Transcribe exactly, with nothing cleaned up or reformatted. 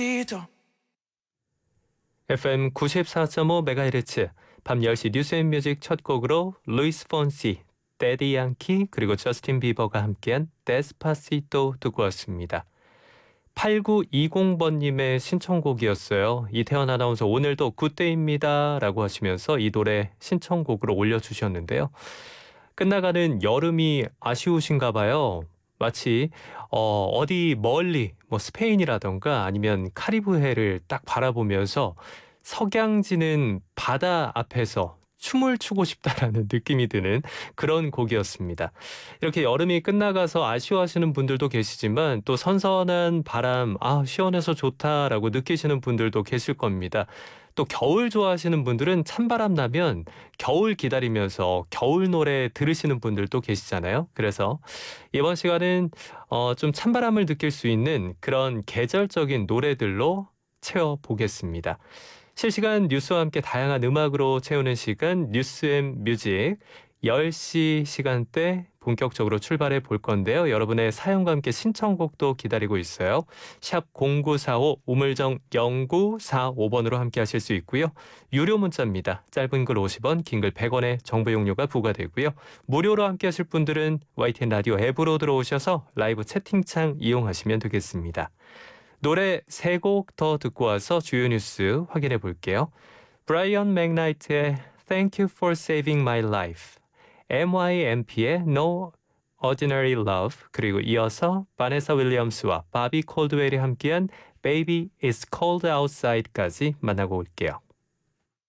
에프엠 구십사 점 오 메가헤르츠 밤 열 시 뉴스앤뮤직 첫 곡으로 루이스 폰시, 데디 양키 그리고 저스틴 비버가 함께한 데스파시토 듣고 왔습니다. 팔구이공 번님의 신청곡이었어요. 이태원 아나운서 오늘도 굿데이입니다 라고 하시면서 이 노래 신청곡으로 올려주셨는데요. 끝나가는 여름이 아쉬우신가 봐요. 마치 어, 어디 멀리 뭐 스페인이라던가 아니면 카리브해를 딱 바라보면서 석양지는 바다 앞에서 춤을 추고 싶다라는 느낌이 드는 그런 곡이었습니다. 이렇게 여름이 끝나가서 아쉬워하시는 분들도 계시지만 또 선선한 바람, 아 시원해서 좋다라고 느끼시는 분들도 계실 겁니다. 또 겨울 좋아하시는 분들은 찬바람 나면 겨울 기다리면서 겨울 노래 들으시는 분들도 계시잖아요. 그래서 이번 시간은 어, 좀 찬바람을 느낄 수 있는 그런 계절적인 노래들로 채워보겠습니다. 실시간 뉴스와 함께 다양한 음악으로 채우는 시간 뉴스앤뮤직 열 시 시간대 본격적으로 출발해 볼 건데요. 여러분의 사연과 함께 신청곡도 기다리고 있어요. 샵 공구사오 우물정 영구사오 번으로 함께 하실 수 있고요. 유료 문자입니다. 짧은 글 오십 원, 긴 글 백 원의 정보 용료가 부과되고요. 무료로 함께 하실 분들은 와이티엔 라디오 앱으로 들어오셔서 라이브 채팅창 이용하시면 되겠습니다. 노래 세 곡 더 듣고 와서 주요 뉴스 확인해 볼게요. 브라이언 맥나이트의 Thank You for Saving My Life, 엠와이엠피의 No Ordinary Love, 그리고 이어서 바네사 윌리엄스와 바비 콜드웰이 함께한 Baby It's Cold Outside까지 만나고 올게요.